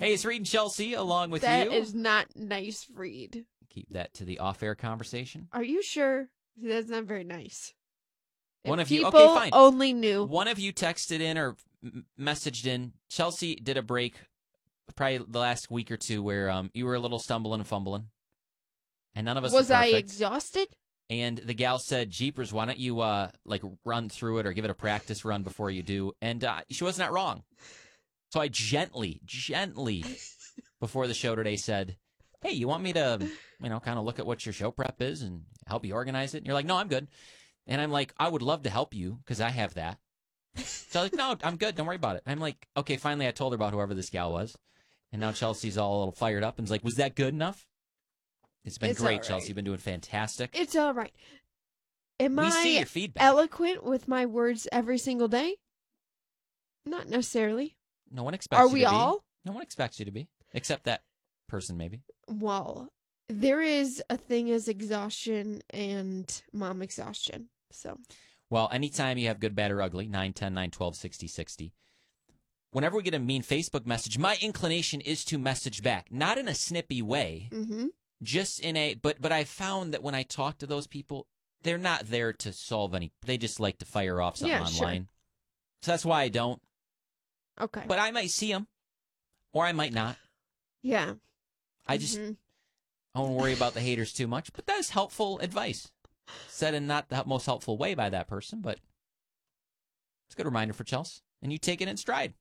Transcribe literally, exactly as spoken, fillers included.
Hey, it's Reed and Chelsea along with That you. That is not nice, Reed. Keep that to the off-air conversation. Are you sure? That's not very nice. One if of you, people okay, fine. only knew. One of you texted in or m- messaged in. Chelsea did a break probably the last week or two where um you were a little stumbling and fumbling, and none of us was were I perfect. exhausted? And the gal said, "Jeepers, why don't you uh like run through it or give it a practice run before you do?" And uh, she was not wrong. So I gently, gently, before the show today said, "Hey, you want me to, you know, kind of look at what your show prep is and help you organize it?" And you're like, "No, I'm good." And I'm like, "I would love to help you because I have that." So I'm like, "No, I'm good. Don't worry about it." And I'm like, "Okay." Finally, I told her about whoever this gal was, and now Chelsea's all a little fired up and is like, "Was that good enough?" It's been It's great, right. Chelsea. You've been doing fantastic. It's all right. Am we I see your feedback. eloquent with my words every single day? Not necessarily. No one expects Are you we to be. all? No one expects you to be, except that person, maybe. Well, there is a thing as exhaustion and mom exhaustion. So, well, anytime you have good, bad, or ugly, nine ten, nine twelve, sixty sixty. Whenever we get a mean Facebook message, my inclination is to message back, not in a snippy way, mm-hmm. just in a. But but I found that when I talk to those people, they're not there to solve any. They just like to fire off something yeah, online. Sure. So that's why I don't. Okay. But I might see them, or I might not. Yeah. I just mm-hmm. I won't worry about the haters too much. But that's helpful advice, said in not the most helpful way by that person. But it's a good reminder for Chelsea, and you take it in stride.